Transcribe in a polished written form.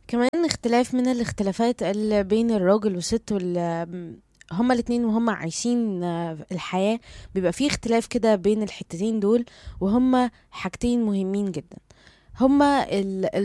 كمان اختلاف من الاختلافات اللي بين الراجل والست هما الاتنين وهما عايشين الحياة، بيبقى فيه اختلاف كده بين الحتتين دول، وهما حاجتين مهمين جدا. هما